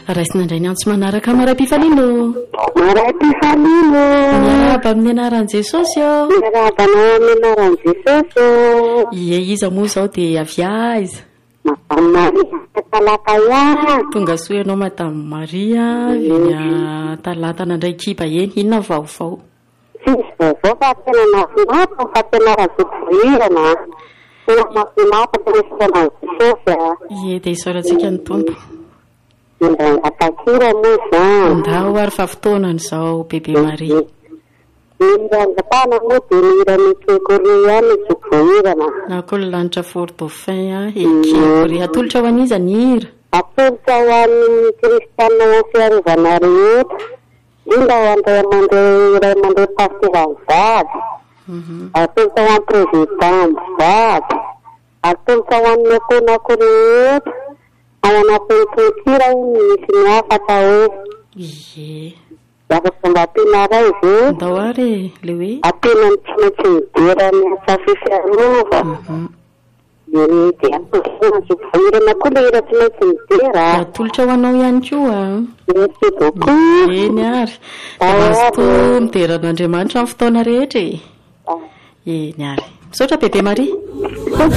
raisina indray ny antso manaraka mara-pifaliano mara-pifaliano miarahaba amin'ny anaran'i Jesosy eo miarahabanao amin'ny anaran'i Jesosy ie iza moa izao dia avy aiza talata ihany tonga soa ianao madame Maria vina talata nandray kiba eny inona vaovao tsisy vaovao fa tena nafinata fa tena raha-zokovirana tena mafinata tena fotoana Jesosy ie dia isaorantsika ny tompo Takira moa izany ndao ary fa fotoanany izao bebe Maria mirangatana moa dia miramikekore ihany zokovirana na koa ny lanitra fort dauphin ekekore atolotra ho an'iza ny hira atolotra ho an'ny kristianina fiarovana rehetra indra ho an'ray mandeha pastoral vady atolotra ho an'ny président vady atolotra ho an'ny akonako rehetra ao anatin'ny tokira misy miafaka hoe ie afaka ampiana ray ve ndao ary le hoe ampiana ny tsy maintsy midera ny asa fifiarova dia zokovirana koa le hira tsy maintsy midera atolotra ho anao ihany koa merci beaucoup eny ary vasto mideran'Andriamanitra amin'ny fotoana rehetra eny ary misaotra bebe Maria